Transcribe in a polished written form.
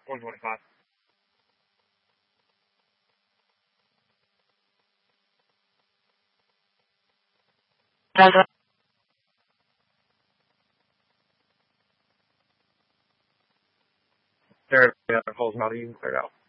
125. There, the hole's not even cleared out.